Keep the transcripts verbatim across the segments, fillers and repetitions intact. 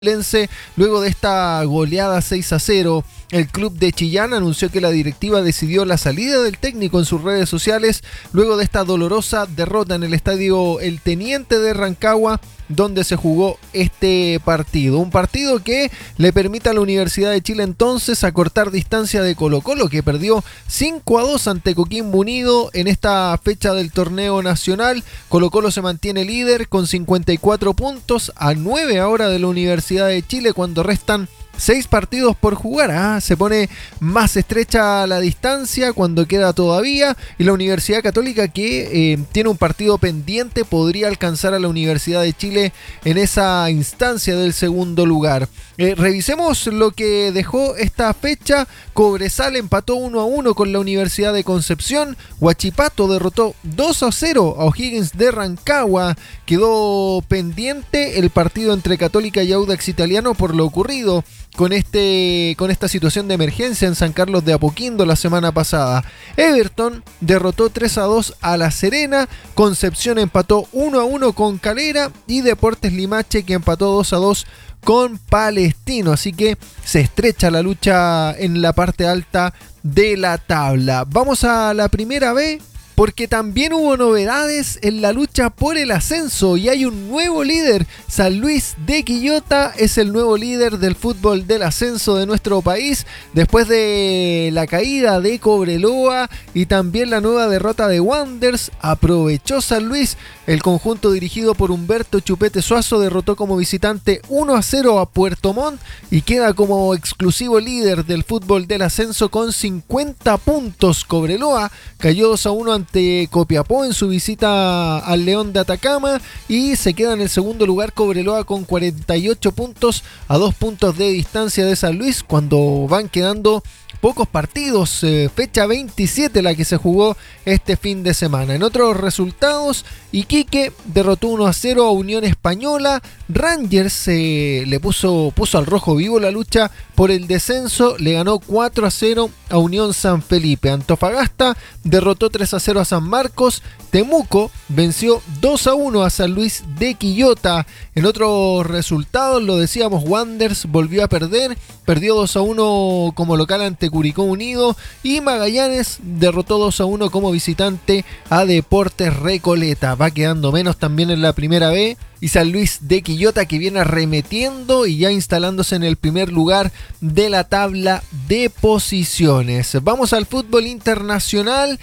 Luego de esta goleada seis a cero, el club de Chillán anunció que la directiva decidió la salida del técnico en sus redes sociales luego de esta dolorosa derrota en el estadio El Teniente de Rancagua, donde se jugó este partido. Un partido que le permite a la Universidad de Chile entonces acortar distancia de Colo-Colo, que perdió cinco a dos ante Coquimbo Unido en esta fecha del torneo nacional. Colo-Colo se mantiene líder con cincuenta y cuatro puntos, a nueve ahora de la Universidad de Chile cuando restan seis partidos por jugar. Ah, se pone más estrecha la distancia cuando queda todavía, y la Universidad Católica, que eh, tiene un partido pendiente, podría alcanzar a la Universidad de Chile en esa instancia del segundo lugar. Eh, revisemos lo que dejó esta fecha. Cobresal empató uno a uno con la Universidad de Concepción. Huachipato derrotó dos a cero a O'Higgins de Rancagua. Quedó pendiente el partido entre Católica y Audax Italiano por lo ocurrido con este con esta situación de emergencia en San Carlos de Apoquindo la semana pasada. Everton derrotó tres a dos a La Serena. Concepción empató uno a uno con Calera, y Deportes Limache, que empató dos a dos con Palestino. Así que se estrecha la lucha en la parte alta de la tabla. Vamos a la primera B, porque también hubo novedades en la lucha por el ascenso y hay un nuevo líder. San Luis de Quillota es el nuevo líder del fútbol del ascenso de nuestro país, después de la caída de Cobreloa y también la nueva derrota de Wanderers. Aprovechó San Luis. El conjunto dirigido por Humberto Chupete Suazo derrotó como visitante uno a cero a Puerto Montt y queda como exclusivo líder del fútbol del ascenso con cincuenta puntos. Cobreloa cayó dos a uno ante Copiapó en su visita al León de Atacama y se queda en el segundo lugar Cobreloa con cuarenta y ocho puntos, a dos puntos de distancia de San Luis, cuando van quedando pocos partidos. eh, fecha veintisiete la que se jugó este fin de semana. En otros resultados, Iquique derrotó uno a cero a Unión Española. Rangers eh, le puso, puso al rojo vivo la lucha por el descenso, le ganó cuatro a cero a Unión San Felipe. Antofagasta derrotó tres a cero a San Marcos. Temuco venció dos a uno a San Luis de Quillota. En otros resultados, lo decíamos, Wanderers volvió a perder, perdió dos a uno como local ante Curicó Unido, y Magallanes derrotó dos a uno como visitante a Deportes Recoleta. Va quedando menos también en la primera B, y San Luis de Quillota, que viene arremetiendo y ya instalándose en el primer lugar de la tabla de posiciones. Vamos al fútbol internacional,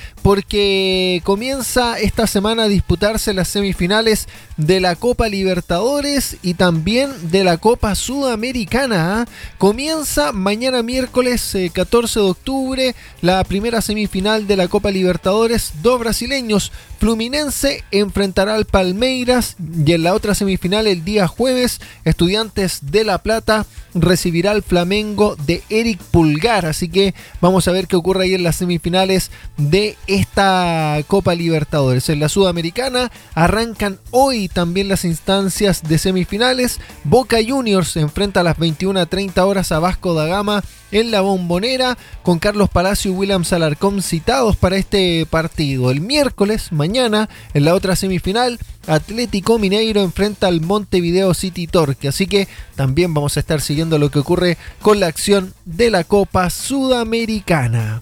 porque comienza esta semana a disputarse las semifinales de la Copa Libertadores y también de la Copa Sudamericana. ¿eh? Comienza mañana miércoles eh, catorce de octubre la primera semifinal de la Copa Libertadores. Dos brasileños, Fluminense enfrentará al Palmeiras, y en la otra semifinal el día jueves Estudiantes de La Plata recibirá al Flamengo de Eric Pulgar. Así que vamos a ver qué ocurre ahí en las semifinales de esta Copa Libertadores. En la Sudamericana arrancan hoy también las instancias de semifinales. Boca Juniors se enfrenta a las veintiuna treinta horas a Vasco da Gama en la Bombonera, con Carlos Palacio y William Alarcón citados para este partido. El miércoles, mañana, en la otra semifinal, Atlético Mineiro enfrenta al Montevideo City Torque. Así que también vamos a estar siguiendo lo que ocurre con la acción de la Copa Sudamericana.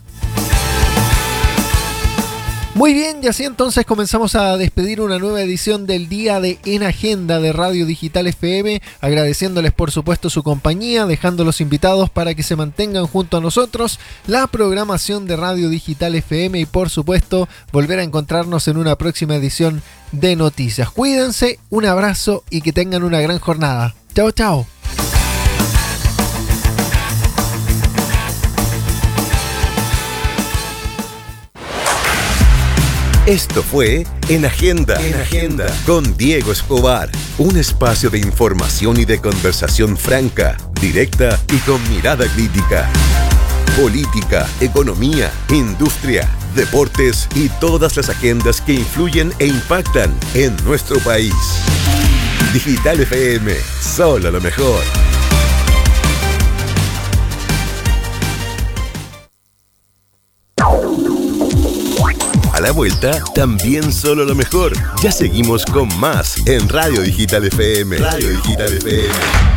Muy bien, y así entonces comenzamos a despedir una nueva edición del día de En Agenda de Radio Digital F M, agradeciéndoles por supuesto su compañía, dejando los invitados para que se mantengan junto a nosotros, la programación de Radio Digital F M y por supuesto volver a encontrarnos en una próxima edición de noticias. Cuídense, un abrazo y que tengan una gran jornada. Chao, chao. Esto fue En Agenda, En Agenda con Diego Escobar, un espacio de información y de conversación franca, directa y con mirada crítica. Política, economía, industria, deportes y todas las agendas que influyen e impactan en nuestro país. Digital F M, solo lo mejor. A la vuelta, también solo lo mejor. Ya seguimos con más en Radio Digital F M. Radio Digital F M.